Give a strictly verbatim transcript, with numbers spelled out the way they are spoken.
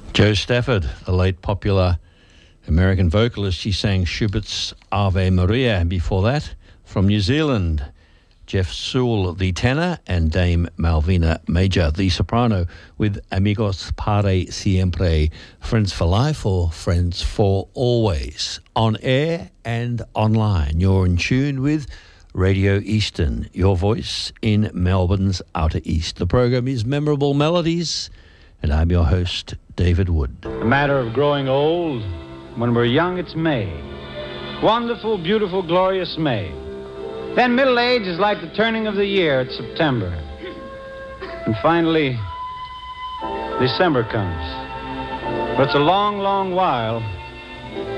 Jo Stafford, the late popular American vocalist, she sang Schubert's Ave Maria. And before that, from New Zealand, Jeff Sewell, the tenor, and Dame Malvina Major, the soprano, with Amigos Para Siempre, Friends for Life or Friends for Always. On air and online, you're in tune with Radio Eastern, your voice in Melbourne's Outer East. The program is Memorable Melodies, and I'm your host, David Wood. The matter of growing old, when we're young, it's May. Wonderful, beautiful, glorious May. Then middle age is like the turning of the year. It's September. And finally, December comes. But it's a long, long while